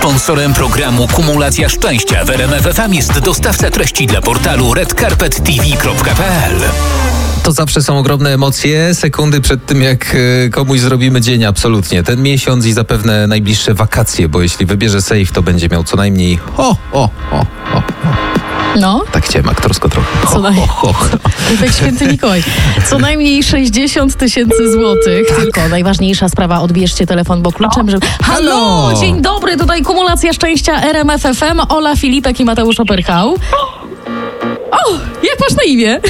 Sponsorem programu Kumulacja Szczęścia w RMF FM jest dostawca treści dla portalu redcarpettv.pl. To zawsze są ogromne emocje, sekundy przed tym, jak komuś zrobimy dzień, absolutnie. Ten miesiąc i zapewne najbliższe wakacje, bo jeśli wybierze safe, to będzie miał co najmniej No. Tak chciałem aktorsko trochę. Tak święty Mikołaj. Co najmniej 60 000 złotych. Tak. Tylko najważniejsza sprawa, odbierzcie telefon, bo kluczem, żeby... Halo! Dzień dobry, tutaj Kumulacja Szczęścia RMF FM. Ola Filipek i Mateusz Opyrchał. O, jak masz na imię?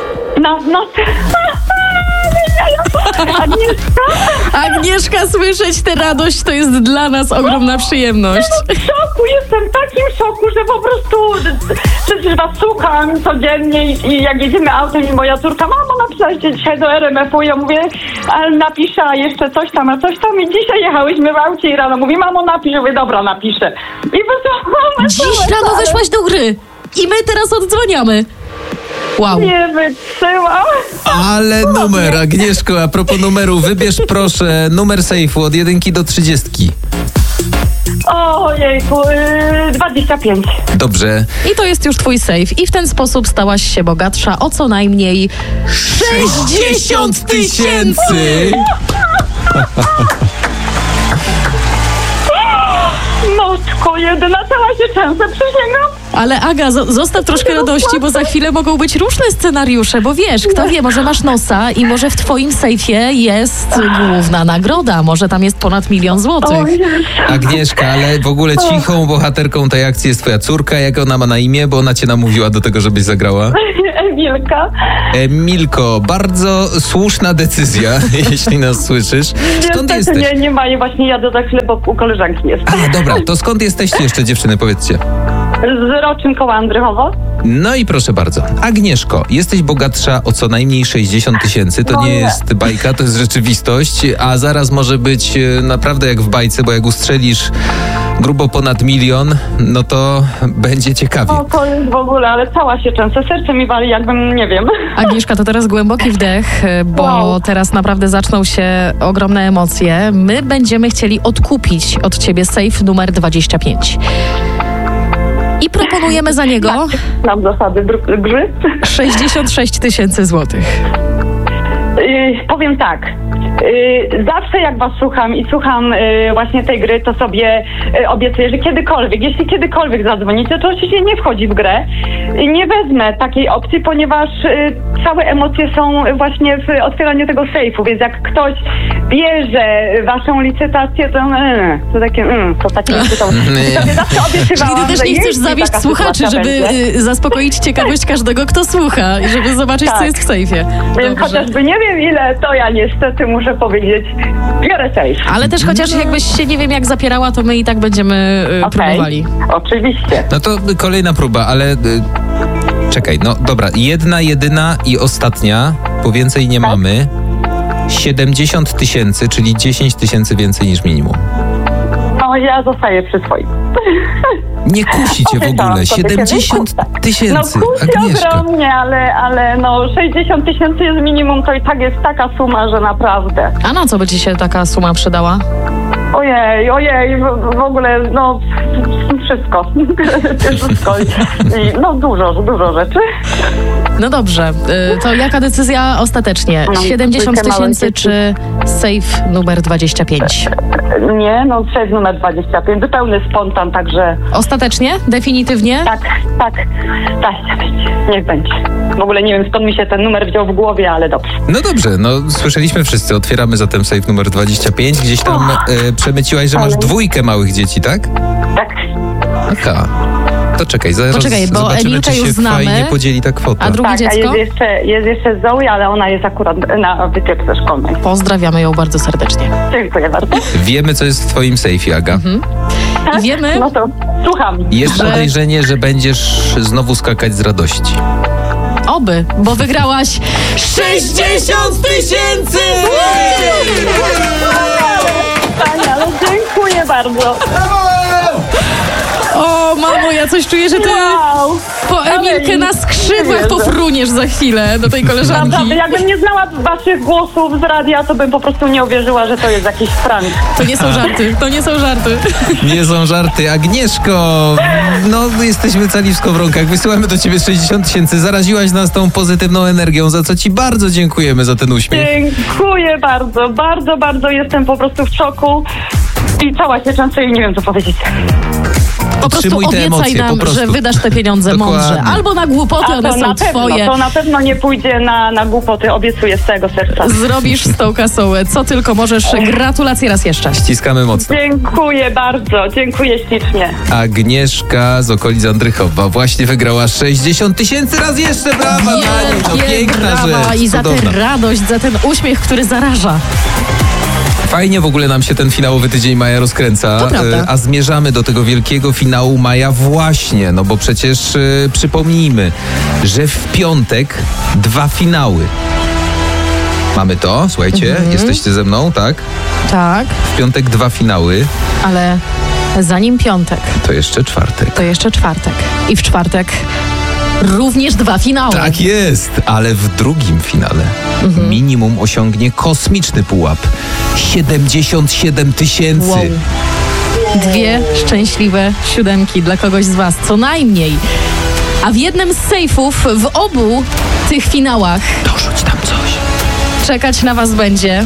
Agnieszka, słyszeć tę radość to jest dla nas ogromna przyjemność. W szoku, jestem w takim szoku, że po prostu przecież was słucham codziennie i jak jedziemy autem i moja córka, mamo, napisałaś dzisiaj do RMF-u, ja mówię, ale napiszę, a jeszcze coś tam i dzisiaj jechałyśmy w aucie i rano mówi, mamo, napisz, ja mówię, dobra, napiszę. I Dziś rano weszłaś do gry i my teraz odzwaniamy. Wow. Nie wytrzymam. Ale numer, Agnieszko, a propos numeru, wybierz proszę numer sejfu od 1 do 30. Ojejku, 25. Dobrze. I to jest już twój safe. I w ten sposób stałaś się bogatsza o co najmniej 60 000! Matko jedyna, cała się często przysięgam. Ale Aga, zostaw troszkę radości, bo za chwilę mogą być różne scenariusze, bo wiesz, kto wie, może masz nosa i może w twoim sejfie jest główna nagroda, może tam jest ponad 1 000 000 złotych. Agnieszka, ale w ogóle cichą bohaterką tej akcji jest twoja córka. Jak ona ma na imię, bo ona cię namówiła do tego, żebyś zagrała? Emilka. Emilko, bardzo słuszna decyzja, jeśli nas słyszysz. Skąd Niestety jesteś? nie ma i właśnie jadę za chwilę, bo u koleżanki jest. A, dobra, to skąd jesteście jeszcze, dziewczyny, powiedzcie? Z Roczyn koło Andrychowo. No i proszę bardzo. Agnieszko, jesteś bogatsza o co najmniej 60 000. To No nie nie. jest bajka, to jest rzeczywistość, a zaraz może być naprawdę jak w bajce, bo jak ustrzelisz grubo ponad 1 000 000, no to będzie ciekawie. No to jest w ogóle, ale cała się często. Serce mi wali, jakbym, nie wiem. Agnieszka, to teraz głęboki wdech, bo Wow. teraz naprawdę zaczną się ogromne emocje. My będziemy chcieli odkupić od ciebie safe numer 25. I proponujemy za niego Znam zasady gry. 66 000 złotych. Powiem tak. Zawsze jak was słucham i słucham właśnie tej gry, to sobie obiecuję, że jeśli kiedykolwiek zadzwonicie, to oczywiście nie wchodzi w grę. Nie wezmę takiej opcji, ponieważ całe emocje są właśnie w otwieraniu tego sejfu, więc jak ktoś bierze waszą licytację, to takie sobie zawsze obiecywałam, Czyli ty też że nie chcesz jeśli zawieść taka słuchaczy, sytuacja żeby będzie. zaspokoić ciekawość każdego, kto słucha i żeby zobaczyć, co Tak. jest w sejfie. Więc Dobrze. chociażby nie wiem ile, to ja niestety muszę powiedzieć, biorę safe. Ale też chociaż jakbyś się nie wiem jak zapierała, to my i tak będziemy Okej. próbowali. Oczywiście. No to kolejna próba, ale czekaj, no dobra, jedyna i ostatnia, bo więcej nie mamy. 70 000, czyli 10 000 więcej niż minimum. No ja zostaję przy swoim. Nie kusi cię w ogóle. 70 000, No kusi Agnieszka. ogromnie, ale no 60 000 jest minimum, to i tak jest taka suma, że naprawdę. A na co by ci się taka suma przydała? Ojej, w ogóle no wszystko. I, no dużo rzeczy. No dobrze, to jaka decyzja ostatecznie? Mam 70 trójkę małych 000 czy safe numer 25? Nie, no safe numer 25, zupełny spontan, także Ostatecznie? Definitywnie? tak, niech będzie. W ogóle nie wiem skąd mi się ten numer wziął w głowie, ale dobrze. No dobrze, no słyszeliśmy wszyscy. Otwieramy zatem safe numer 25. Gdzieś tam przemyciłaś, że masz 2 małych dzieci, tak? Tak. Aha. To czekaj, zaraz Poczekaj, bo zobaczymy, Emilkę czy się już znamy. fajnie podzieli ta kwota. A drugie Tak, a dziecko? jest jeszcze Zoe, ale ona jest akurat na wycieczce szkolnej. Pozdrawiamy ją bardzo serdecznie. Dziękuję bardzo. Wiemy, co jest w twoim sejfie, Aga. I wiemy, No to słucham. Jest Że- podejrzenie, że będziesz znowu skakać z radości. oby, bo wygrałaś 60 000! Wspaniale, dziękuję bardzo. O, mamo, ja coś czuję, że ty Wow! po Emilkę na skrzydłach pofruniesz za chwilę do tej koleżanki. Naprawdę, jakbym nie znała waszych głosów z radia, to bym po prostu nie uwierzyła, że to jest jakiś prank. To nie są żarty, to nie są żarty. Nie są żarty. Agnieszko, no jesteśmy cali w skowronkach. Wysyłamy do ciebie 60 tysięcy. Zaraziłaś nas tą pozytywną energią, za co ci bardzo dziękujemy za ten uśmiech. Dziękuję bardzo, bardzo, bardzo jestem po prostu w szoku i cała się często i nie wiem co powiedzieć. Po prostu Utrzymuj te obiecaj emocje, nam, po prostu. że wydasz te pieniądze mądrze. Dokładnie. Albo na głupoty, one są twoje. To na pewno nie pójdzie na głupoty, obiecuję z całego serca. Zrobisz z tą kasą co tylko możesz. Gratulacje raz jeszcze. Ściskamy mocno. Dziękuję bardzo, dziękuję ślicznie. Agnieszka z okolic Andrychowa właśnie wygrała 60 tysięcy. Raz jeszcze brawa dla niej. No piękna brawa. rzecz. I za tę Cudowna. radość, za ten uśmiech, który zaraża. Fajnie w ogóle nam się ten finałowy tydzień maja rozkręca, To prawda. a zmierzamy do tego wielkiego finału maja właśnie, no bo przecież przypomnijmy, że w piątek 2 finały. Mamy to, słuchajcie, jesteście ze mną, tak? Tak, W piątek 2 finały, ale zanim piątek, to jeszcze czwartek. to jeszcze czwartek. I w czwartek również 2 finały. Tak jest, ale w drugim finale minimum osiągnie kosmiczny pułap. 77 tysięcy. Wow. 2 szczęśliwe 7 dla kogoś z was, co najmniej. A w jednym z sejfów w obu tych finałach Dorzuć tam coś. czekać na was będzie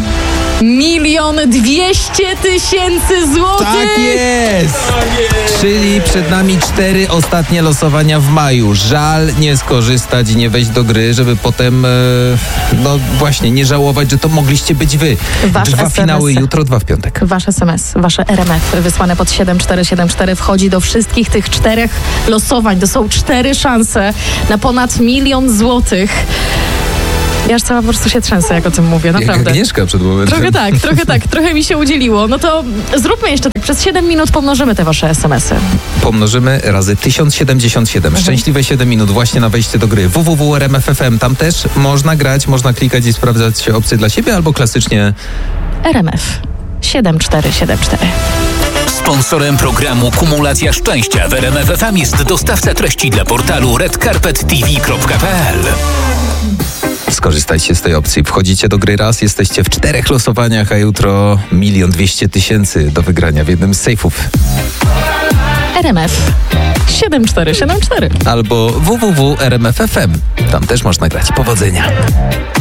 1 200 000 złotych. Tak jest! Czyli przed nami 4 ostatnie losowania w maju. Żal nie skorzystać i nie wejść do gry, żeby potem, no właśnie, nie żałować, że to mogliście być wy. Wasz 2 SMS-y. finały jutro, 2 w piątek. Wasz SMS, wasze RMF wysłane pod 7474 wchodzi do wszystkich tych 4 losowań. To są 4 szanse na ponad 1 000 000 złotych. Ja aż cała po prostu się trzęsę, jak o tym mówię, Jak naprawdę. Agnieszka przed momentem. Trochę mi się udzieliło. No to zróbmy jeszcze tak, przez 7 minut pomnożymy te wasze SMS-y. Pomnożymy razy 1077. Szczęśliwe 7 minut właśnie na wejście do gry. www.rmf.fm. Tam też można grać, można klikać i sprawdzać opcje dla siebie albo klasycznie RMF 7474. Sponsorem programu Kumulacja Szczęścia w RMF FM jest dostawca treści dla portalu redcarpettv.pl. skorzystajcie z tej opcji. Wchodzicie do gry raz, jesteście w 4 losowaniach, a jutro 1 200 000 do wygrania w jednym z sejfów. RMF 7474. Albo www.rmf.fm. Tam też można grać. Powodzenia.